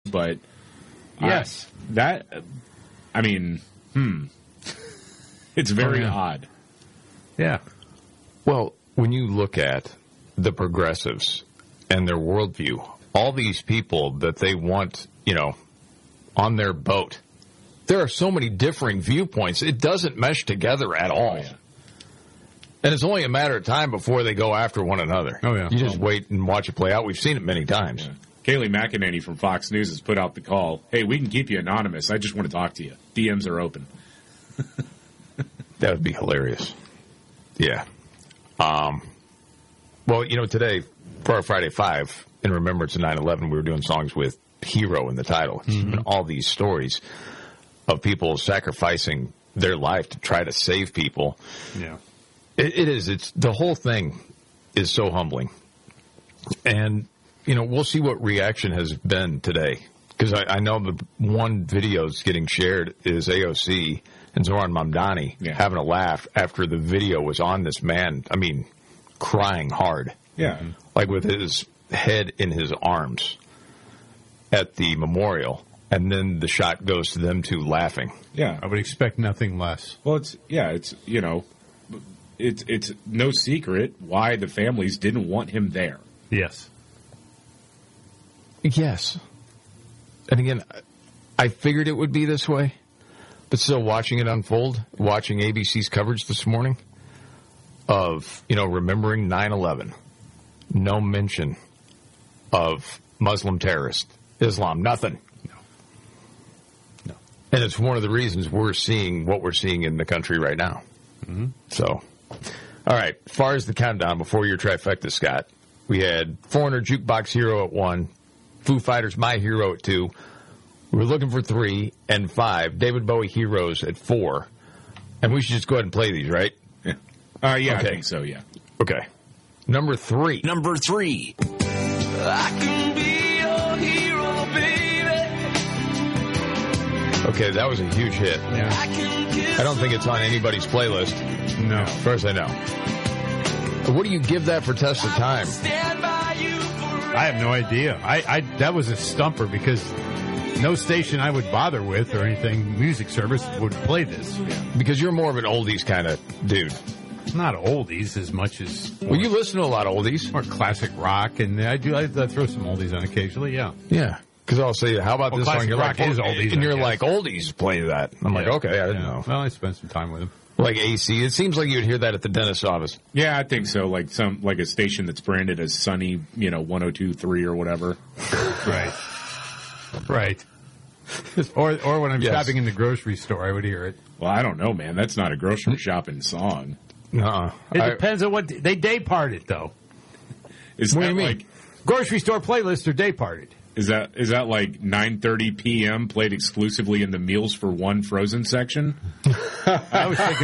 but yes, it's very odd. Yeah. Well, when you look at the progressives and their worldview, all these people that they want, on their boat, there are so many differing viewpoints. It doesn't mesh together at all. Oh, yeah. And it's only a matter of time before they go after one another. Oh, yeah. You just wait and watch it play out. We've seen it many times. Yeah. Kayleigh McEnany from Fox News has put out the call, hey, we can keep you anonymous. I just want to talk to you. DMs are open. That would be hilarious. Yeah. Well, today, for our Friday 5, in remembrance of 9/11, we were doing songs with Hero in the title. And all these stories of people sacrificing their life to try to save people. Yeah. It is. It's the whole thing is so humbling. And, we'll see what reaction has been today. Because I know the one video that's getting shared is AOC and Zoran Mamdani having a laugh after the video was on this man, crying hard. Yeah. Like with his head in his arms at the memorial. And then the shot goes to them two laughing. Yeah. I would expect nothing less. Well, it's no secret why the families didn't want him there. Yes. Yes. And again, I figured it would be this way, but still watching it unfold, watching ABC's coverage this morning of, remembering 9/11, no mention of Muslim terrorists, Islam, nothing. No. And it's one of the reasons we're seeing what we're seeing in the country right now. Mm-hmm. So, all right, as far as the countdown before your trifecta, Scott, we had Foreigner Jukebox Hero at 1, Foo Fighters My Hero at 2. We were looking for 3 and 5. David Bowie Heroes at 4. And we should just go ahead and play these, right? Yeah. Okay. I think so, yeah. Okay. Number 3. Number 3. I can be your hero, baby. Okay, that was a huge hit. Yeah. I don't think it's on anybody's playlist. No. As far as I know. What do you give that for test of time? I have no idea. I that was a stumper because no station I would bother with or anything, music service, would play this. Because you're more of an oldies kind of dude. Not oldies as much as... Well, you listen to a lot of oldies. More classic rock, and I throw some oldies on occasionally, yeah. Yeah. Because I'll say, how about this song? Classic You're rock like, is oldies, and I you're guess. like, oldies play that. I'm like, okay, I didn't know. Well, I spent some time with him. Like AC. It seems like you'd hear that at the dentist's office. Yeah, I think so. Like a station that's branded as Sunny, 102.3 or whatever. Right. Right. Or when I'm shopping in the grocery store, I would hear it. Well, I don't know, man. That's not a grocery shopping song. No. It depends on what... They day part it, though. What do you mean? Like, grocery store playlists are day parted. Is that like 9:30 p.m. played exclusively in the Meals for One frozen section? I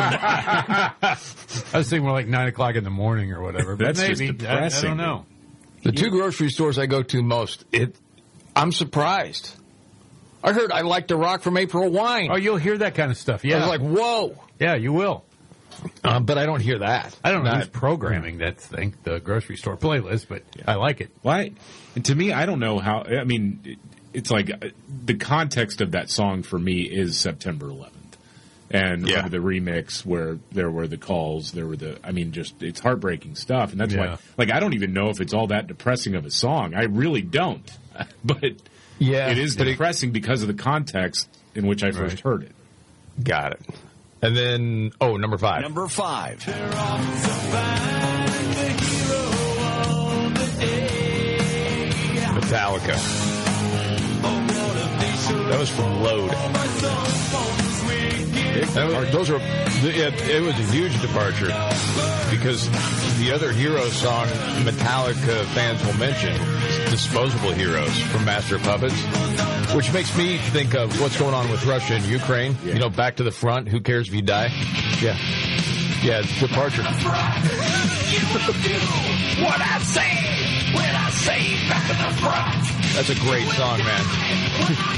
was thinking more like 9 o'clock in the morning or whatever. But That's maybe. just depressing. I don't know. The two grocery stores I go to most, I'm surprised. I heard I Like to Rock from April Wine. Oh, you'll hear that kind of stuff. Yeah. I was like, whoa. Yeah, you will. But I don't hear that. I don't know who's programming that thing, the grocery store playlist, but I like it. Why? And to me, I don't know how. I mean, it's like the context of that song for me is September 11th. And the remix where there were the calls, there were it's heartbreaking stuff. And that's why, I don't even know if it's all that depressing of a song. I really don't. But it is depressing because of the context in which I first heard it. Got it. And then, number 5. Number 5. Metallica. That was from Load. It was a huge departure because the other Hero song Metallica fans will mention is Disposable Heroes from Master of Puppets, which makes me think of what's going on with Russia and Ukraine. Yeah. Back to the front. Who cares if you die? Yeah. Yeah, it's departure. What I say when I say back to the front. That's a great song, man.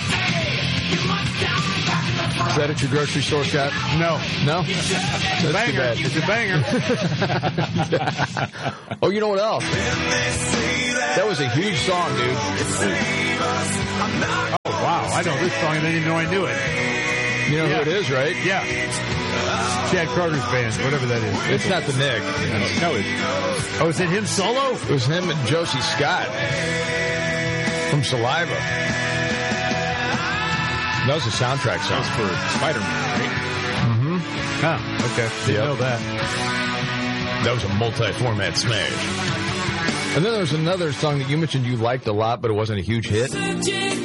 Is that at your grocery store, Scott? No. No? It's a banger. It's a banger. Oh, you know what else? That was a huge song, dude. Oh, wow. I know this song and I didn't know I knew it. You know who it is, right? Yeah. It's Chad Carter's band, whatever that is. It's not the Nick. No, Oh, is it him solo? It was him and Josie Scott from Saliva. That was a soundtrack song. that was for Spider-Man, right? Huh, okay. Didn't know that. That was a multi-format smash. And then there was another song that you mentioned you liked a lot, but it wasn't a huge hit.